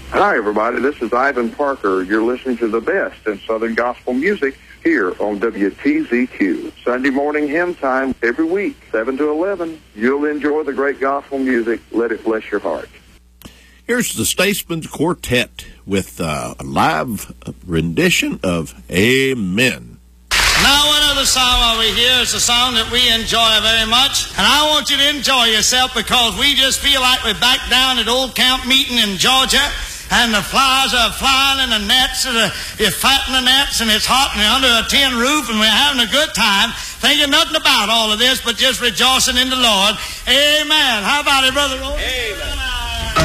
Hi, everybody. This is Ivan Parker. You're listening to the best in Southern gospel music here on WTZQ. Sunday morning hymn time every week, 7 to 11. You'll enjoy the great gospel music. Let it bless your heart. Here's the Statesman's Quartet with a live rendition of Amen. Now one other song over here is a song that we enjoy very much. And I want you to enjoy yourself because we just feel like we're back down at Old Camp Meeting in Georgia. And the flies are flying and the nets you're fighting the nets and it's hot and you're under a tin roof and we're having a good time, thinking nothing about all of this but just rejoicing in the Lord. Amen. How about it, Brother Roy? Amen.